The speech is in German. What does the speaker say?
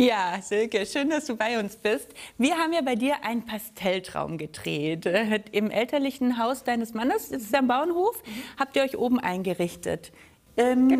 Ja, Silke, schön, dass du bei uns bist. Wir haben ja bei dir einen Pastelltraum gedreht. Im elterlichen Haus deines Mannes, das ist ja am Bauernhof, habt ihr euch oben eingerichtet.